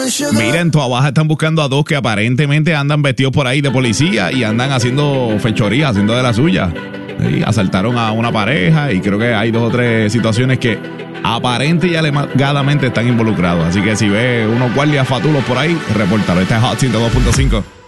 Mira, en Toa Baja están buscando a dos que aparentemente andan vestidos por ahí de policía y andan haciendo fechorías, haciendo de la suya. Sí, asaltaron a una pareja y creo que hay 2 o 3 situaciones que aparente y alegadamente están involucrados. Así que si ves unos guardias fatulos por ahí, repórtalo. Este es Hot 102.5.